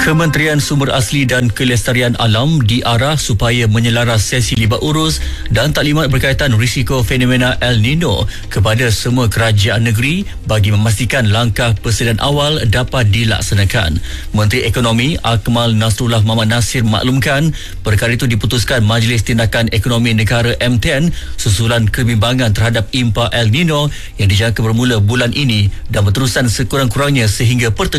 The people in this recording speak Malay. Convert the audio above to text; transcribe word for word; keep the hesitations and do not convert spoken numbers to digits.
Kementerian Sumber Asli dan Kelestarian Alam diarah supaya menyelaras sesi libat urus dan taklimat berkaitan risiko fenomena El Nino kepada semua kerajaan negeri bagi memastikan langkah persediaan awal dapat dilaksanakan. Menteri Ekonomi Akmal Nasrullah Muhammad Nasir maklumkan perkara itu diputuskan Majlis Tindakan Ekonomi Negara M sepuluh susulan kebimbangan terhadap impa El Nino yang dijangka bermula bulan ini dan berterusan sekurang-kurangnya sehingga pertengahan